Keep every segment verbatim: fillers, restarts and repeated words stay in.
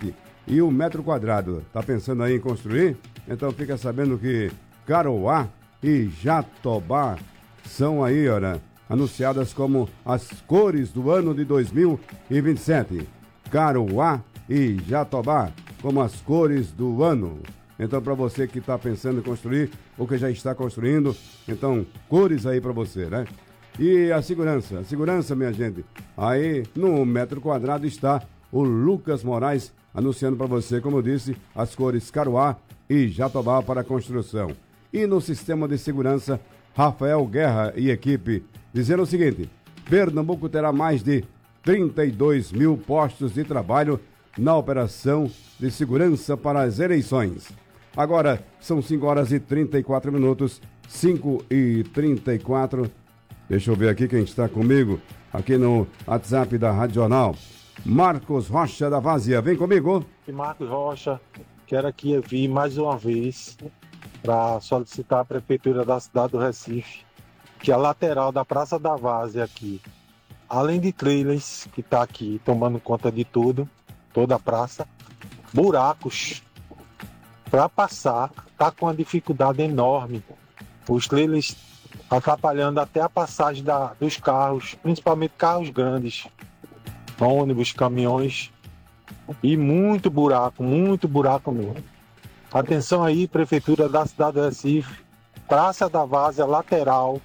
gente. E o metro quadrado, tá pensando aí em construir? Então fica sabendo que Caruá e Jatobá são aí, olha, anunciadas como as cores do ano de dois mil e vinte e sete. Caruá e Jatobá como as cores do ano. Então, para você que está pensando em construir ou que já está construindo, então, cores aí para você, né? E a segurança, a segurança, minha gente, aí no metro quadrado está o Lucas Moraes anunciando para você, como eu disse, as cores Caruá e Jatobá para a construção. E no sistema de segurança, Rafael Guerra e equipe, dizendo o seguinte: Pernambuco terá mais de trinta e dois mil postos de trabalho na operação de segurança para as eleições. Agora são cinco horas e trinta e quatro minutos, cinco e trinta e quatro. Deixa eu ver aqui quem está comigo, aqui no WhatsApp da Rádio Jornal. Marcos Rocha da Várzea, vem comigo. Marcos Rocha, quero aqui vir mais uma vez para solicitar à Prefeitura da cidade do Recife que a lateral da Praça da Várzea aqui, além de trailers que está aqui tomando conta de tudo, toda a praça, buracos para passar, está com uma dificuldade enorme. Os trailers atrapalhando até a passagem da, dos carros, principalmente carros grandes, ônibus, caminhões, e muito buraco, muito buraco mesmo. Atenção aí, Prefeitura da cidade do Recife, Praça da Várzea lateral,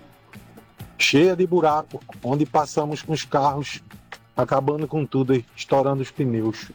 cheia de buraco, onde passamos com os carros, acabando com tudo, estourando os pneus.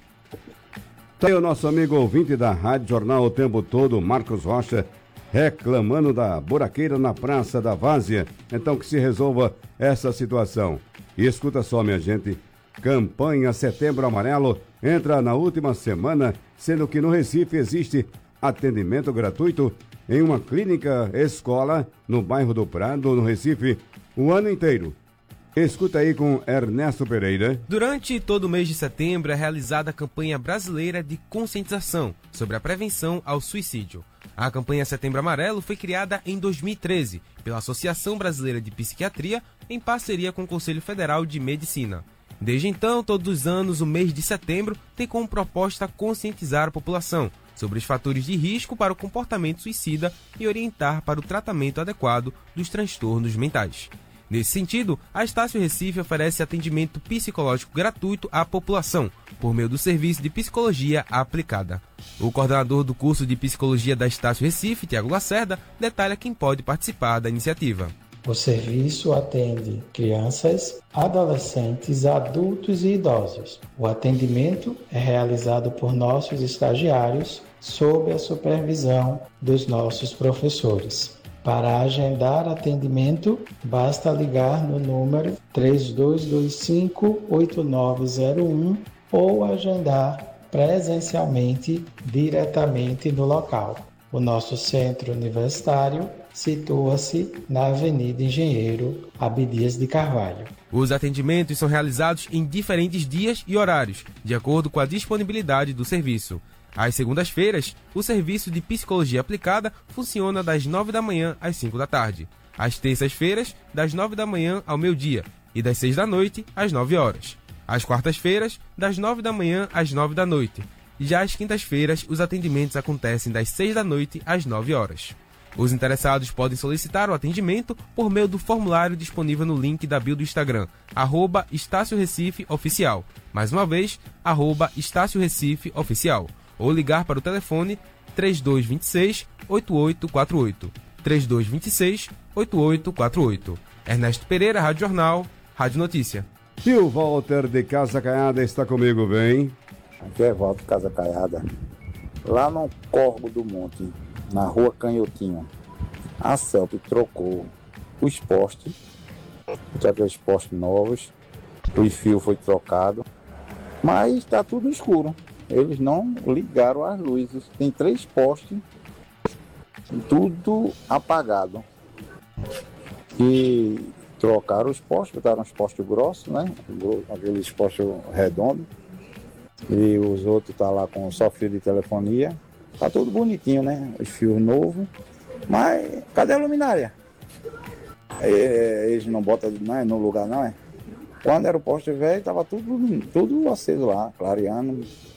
Tá aí o nosso amigo ouvinte da Rádio Jornal o tempo todo, Marcos Rocha, reclamando da buraqueira na Praça da Várzea. Então que se resolva essa situação. E escuta só, minha gente, campanha Setembro Amarelo entra na última semana, sendo que no Recife existe atendimento gratuito em uma clínica escola no bairro do Prado, no Recife, o ano inteiro. Escuta aí com Ernesto Pereira. Durante todo o mês de setembro é realizada a campanha brasileira de conscientização sobre a prevenção ao suicídio. A campanha Setembro Amarelo foi criada em dois mil e treze pela Associação Brasileira de Psiquiatria em parceria com o Conselho Federal de Medicina. Desde então, todos os anos, o mês de setembro tem como proposta conscientizar a população sobre os fatores de risco para o comportamento suicida e orientar para o tratamento adequado dos transtornos mentais. Nesse sentido, a Estácio Recife oferece atendimento psicológico gratuito à população, por meio do serviço de psicologia aplicada. O coordenador do curso de psicologia da Estácio Recife, Tiago Lacerda, detalha quem pode participar da iniciativa. O serviço atende crianças, adolescentes, adultos e idosos. O atendimento é realizado por nossos estagiários, sob a supervisão dos nossos professores. Para agendar atendimento, basta ligar no número três dois dois cinco, oito nove zero um ou agendar presencialmente diretamente no local. O nosso centro universitário situa-se na Avenida Engenheiro Abdias de Carvalho. Os atendimentos são realizados em diferentes dias e horários, de acordo com a disponibilidade do serviço. Às segundas-feiras, o serviço de psicologia aplicada funciona das nove da manhã às cinco da tarde. Às terças-feiras, das nove da manhã ao meio-dia e das seis da noite às nove horas. Às quartas-feiras, das nove da manhã às nove da noite. Já às quintas-feiras, os atendimentos acontecem das seis da noite às nove horas. Os interessados podem solicitar o atendimento por meio do formulário disponível no link da bio do Instagram, arroba Estácio Recife Oficial. Mais uma vez, arroba Estácio Recife Oficial. Ou ligar para o telefone três dois dois seis, oito oito quatro oito. três dois dois seis, oito oito quatro oito. Ernesto Pereira, Rádio Jornal, Rádio Notícia. E o Walter de Casa Caiada está comigo, bem? Aqui é Walter Casa Caiada. Lá no Corgo do Monte, na rua Canhotinho, a CELP trocou os postes, já tem os postes novos, o fio foi trocado, mas está tudo escuro. Eles não ligaram as luzes. Tem três postes, tudo apagado. E trocaram os postes, botaram os postes grossos, né? Aqueles postes redondos. E os outros tá lá com só fio de telefonia. Tá tudo bonitinho, né? Os fios novos. Mas cadê a luminária? É, eles não botam não é, no lugar, não é? Quando era o poste velho, tava tudo, tudo aceso lá, clareando.